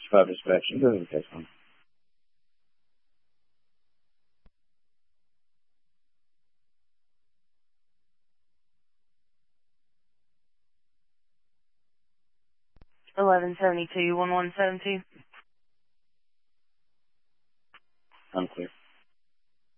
5 dispatch. Go ahead, catch one. $1172-1172. Unclear.